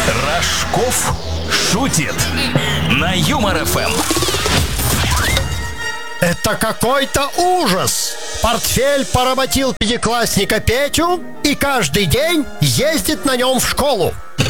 Рожков шутит на Юмор ФМ. Это какой-то ужас! Портфель поработил пятиклассника Петю и каждый день ездит на нем в школу.